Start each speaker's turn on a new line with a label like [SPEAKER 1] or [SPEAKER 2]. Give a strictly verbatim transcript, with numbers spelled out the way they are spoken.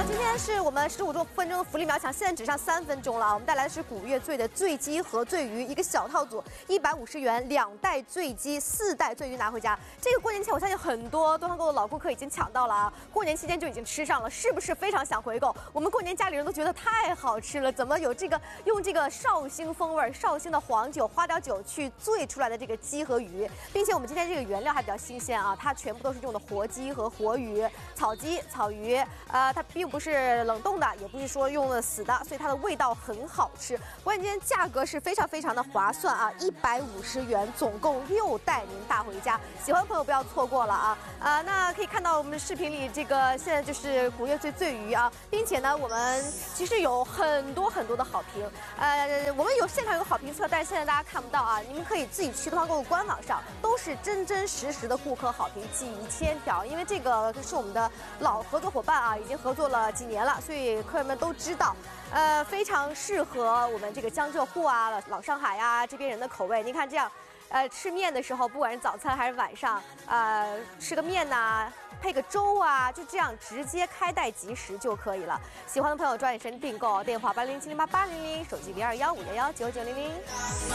[SPEAKER 1] 今天是我们十五分钟的福利秒抢，现在只剩三分钟了。我们带来的是古越醉的醉鸡和醉鱼，一个小套组，一百五十元，两袋醉鸡，四袋醉鱼拿回家。这个过年前，我相信很多东方购的老顾客已经抢到了啊，过年期间就已经吃上了，是不是非常想回购？我们过年家里人都觉得太好吃了，怎么有这个用这个绍兴风味、绍兴的黄酒、花雕酒去醉出来的这个鸡和鱼，并且我们今天这个原料还比较新鲜啊，它全部都是用的活鸡和活鱼，草鸡、草鱼，呃，它并不是冷冻的，也不是说用了死的，所以它的味道很好吃。关键价格是非常非常的划算啊，一百五十元，总共六袋您大回家。喜欢的朋友不要错过了啊！啊、呃，那可以看到我们的视频里，这个现在就是古越醉醉鱼啊，并且呢，我们其实有很多很多的好评。呃，我们有现场有个好评测，但是现在大家看不到啊，你们可以自己去东方购物官网上，都是真真实实的顾客好评，几千条。因为这个是我们的老合作伙伴啊，已经合作了几年了，所以客人们都知道，呃，非常适合我们这个江浙沪啊、老上海啊这边人的口味。您看这样。呃，吃面的时候，不管是早餐还是晚上，呃，吃个面呐、啊，配个粥啊，就这样直接开袋即食就可以了。喜欢的朋友抓紧时间订购，电话八零七零八八零零，手机零二幺五幺幺九九零零。